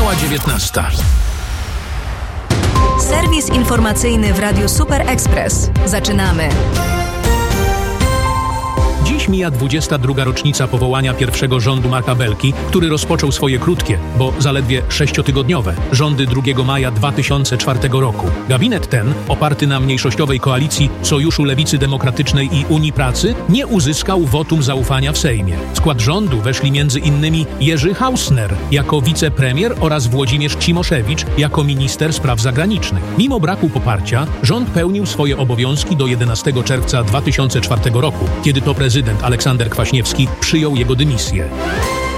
Minęła 19. Serwis informacyjny w Radiu Super Express. Zaczynamy. Dziś mija 22. rocznica powołania pierwszego rządu Marka Belki, który rozpoczął swoje krótkie, bo zaledwie 6-tygodniowe, rządy 2 maja 2004 roku. Gabinet ten, oparty na mniejszościowej koalicji Sojuszu Lewicy Demokratycznej i Unii Pracy, nie uzyskał wotum zaufania w Sejmie. W skład rządu weszli m.in. Jerzy Hausner jako wicepremier oraz Włodzimierz Cimoszewicz jako minister spraw zagranicznych. Mimo braku poparcia, rząd pełnił swoje obowiązki do 11 czerwca 2004 roku, kiedy to prezydent Aleksander Kwaśniewski przyjął jego dymisję.